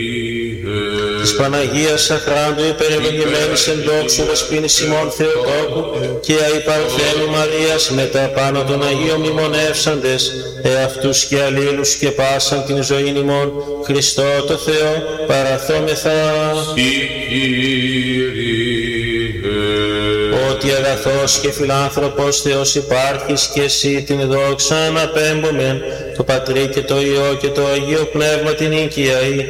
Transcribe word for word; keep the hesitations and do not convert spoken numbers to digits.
Της Παναγίας Αχράντου υπερευλογημένης εν δόξου δεσποίνης ημών Θεοτόκου και αη Παρθένου Μαρίας με τα πάνω των Αγίων μνημονεύσαντες εαυτούς και αλλήλους και πάσαν την ζωήν ημών Χριστό το Θεό παραθόμεθα. Ότι αγαθός και φιλάνθρωπος Θεός υπάρχεις και εσύ την δόξα αναπέμπομεν το Πατρί και το Υιό και το Αγίο Πνεύμα την οικιαή